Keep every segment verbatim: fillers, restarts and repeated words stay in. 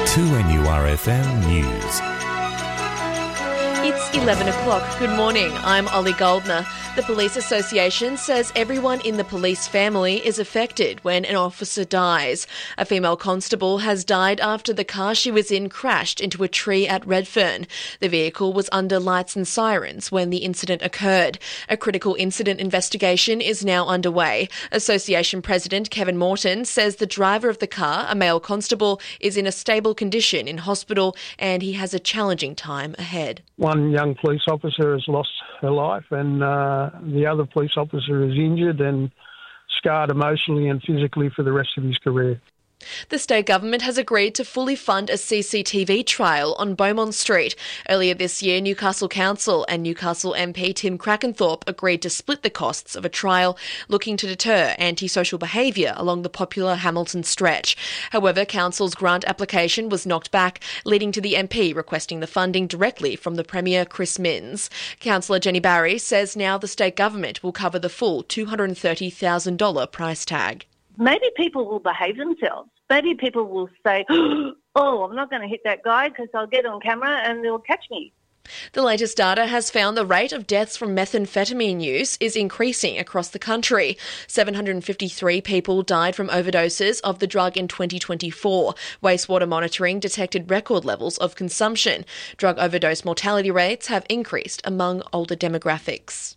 two N U R F M News. It's eleven o'clock. Good morning. I'm Ollie Goldner. The Police Association says everyone in the police family is affected when an officer dies. A female constable has died after the car she was in crashed into a tree at Redfern. The vehicle was under lights and sirens when the incident occurred. A critical incident investigation is now underway. Association President Kevin Morton says the driver of the car, a male constable, is in a stable condition in hospital and he has a challenging time ahead. One young police officer has lost her life and uh, the other police officer is injured and scarred emotionally and physically for the rest of his career. The state government has agreed to fully fund a C C T V trial on Beaumont Street. Earlier this year, Newcastle Council and Newcastle M P Tim Crackenthorpe agreed to split the costs of a trial looking to deter antisocial behaviour along the popular Hamilton stretch. However, Council's grant application was knocked back, leading to the M P requesting the funding directly from the Premier Chris Minns. Councillor Jenny Barry says now the state government will cover the full two hundred thirty thousand dollars price tag. Maybe people will behave themselves. Maybe people will say, oh, I'm not going to hit that guy because I'll get on camera and they'll catch me. The latest data has found the rate of deaths from methamphetamine use is increasing across the country. seven hundred fifty-three people died from overdoses of the drug in twenty twenty-four. Wastewater monitoring detected record levels of consumption. Drug overdose mortality rates have increased among older demographics.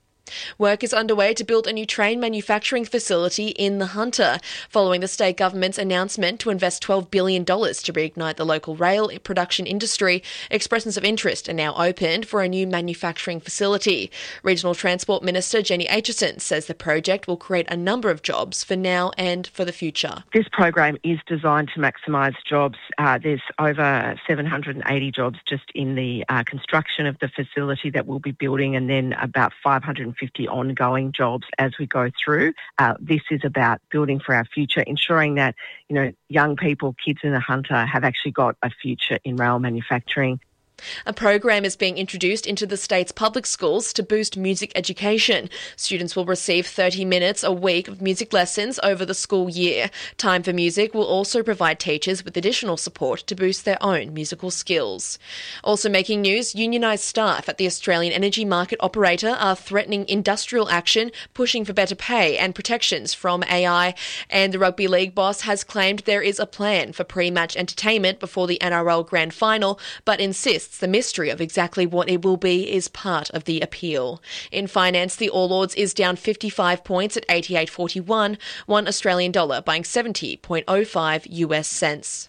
Work is underway to build a new train manufacturing facility in the Hunter, following the state government's announcement to invest twelve billion dollars to reignite the local rail production industry. Expressions of interest are now opened for a new manufacturing facility. Regional Transport Minister Jenny Aitchison says the project will create a number of jobs for now and for the future. This program is designed to maximise jobs. Uh, there's over seven hundred eighty jobs just in the uh, construction of the facility that we'll be building, and then about five hundred fifty ongoing jobs as we go through. Uh, this is about building for our future, ensuring that, you know, young people, kids in the Hunter have actually got a future in rail manufacturing. A program is being introduced into the state's public schools to boost music education. Students will receive thirty minutes a week of music lessons over the school year. Time for Music will also provide teachers with additional support to boost their own musical skills. Also making news, unionised staff at the Australian energy market operator are threatening industrial action, pushing for better pay and protections from A I. And the rugby league boss has claimed there is a plan for pre-match entertainment before the N R L Grand Final, but insists the mystery of exactly what it will be is part of the appeal. In finance, the All Ords is down fifty-five points at eighty-eight forty-one, one Australian dollar buying seventy point oh five U S cents.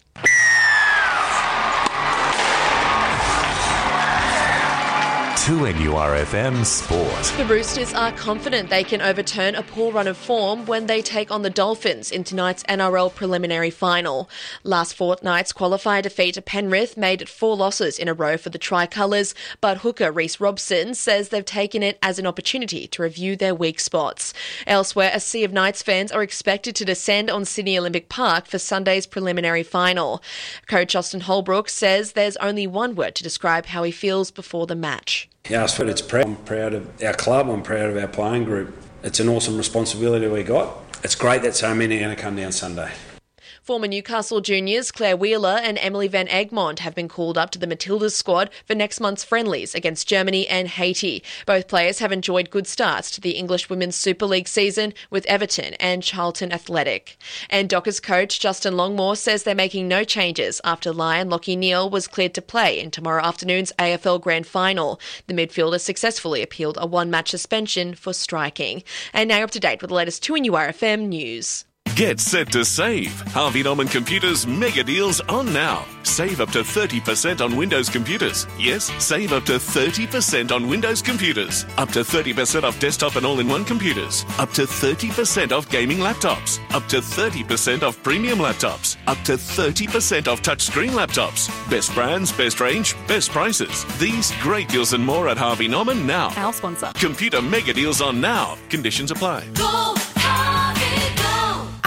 two N U R F M Sport. The Roosters are confident they can overturn a poor run of form when they take on the Dolphins in tonight's N R L preliminary final. Last fortnight's qualifier defeat to Penrith made it four losses in a row for the Tricolours, but hooker Reece Robson says they've taken it as an opportunity to review their weak spots. Elsewhere, a sea of Knights fans are expected to descend on Sydney Olympic Park for Sunday's preliminary final. Coach Austin Holbrook says there's only one word to describe how he feels before the match. Yeah, I suppose it's proud. I'm proud of our club. I'm proud of our playing group. It's an awesome responsibility we got. It's great that so many are going to come down Sunday. Former Newcastle juniors Claire Wheeler and Emily Van Egmond have been called up to the Matildas squad for next month's friendlies against Germany and Haiti. Both players have enjoyed good starts to the English Women's Super League season with Everton and Charlton Athletic. And Dockers coach Justin Longmore says they're making no changes after Lion Lachie Neale was cleared to play in tomorrow afternoon's A F L Grand Final. The midfielder successfully appealed a one-match suspension for striking. And now up to date with the latest two N U R F M news. Get set to save. Harvey Norman Computers mega deals on now. Save up to thirty percent on Windows computers. Yes, save up to thirty percent on Windows computers. Up to thirty percent off desktop and all-in-one computers. Up to thirty percent off gaming laptops. Up to thirty percent off premium laptops. Up to thirty percent off touchscreen laptops. Best brands, best range, best prices. These great deals and more at Harvey Norman now. Our sponsor. Computer mega deals on now. Conditions apply. Go, Harvey, go.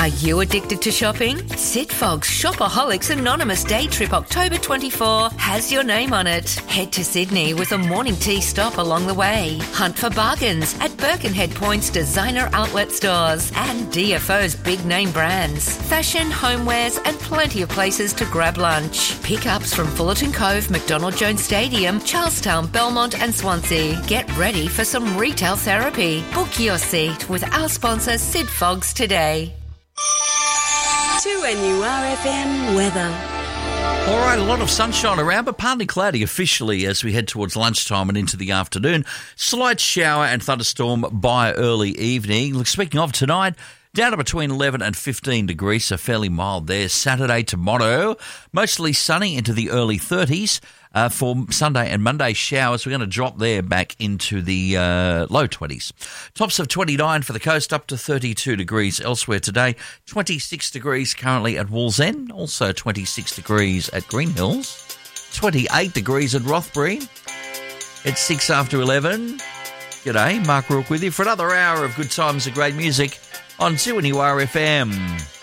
Are you addicted to shopping? Sid Fogg's Shopaholics Anonymous Day Trip October twenty-fourth has your name on it. Head to Sydney with a morning tea stop along the way. Hunt for bargains at Birkenhead Point's designer outlet stores and D F O's big name brands. Fashion, homewares and plenty of places to grab lunch. Pickups from Fullerton Cove, McDonald Jones Stadium, Charlestown, Belmont and Swansea. Get ready for some retail therapy. Book your seat with our sponsor Sid Fogg's today. two N U R F M weather. All right, a lot of sunshine around, but partly cloudy officially as we head towards lunchtime and into the afternoon. Slight shower and thunderstorm by early evening. Look, speaking of tonight, down to between eleven and fifteen degrees, so fairly mild there. Saturday, tomorrow, mostly sunny into the early thirties. Uh, for Sunday and Monday showers, we're going to drop there back into the uh, low twenties. Tops of twenty-nine for the coast, up to thirty-two degrees elsewhere today. twenty-six degrees currently at Wallsend, also twenty-six degrees at Green Hills. twenty-eight degrees at Rothbury. It's six after eleven. G'day, Mark Rourke with you for another hour of good times and great music on two N U R F M.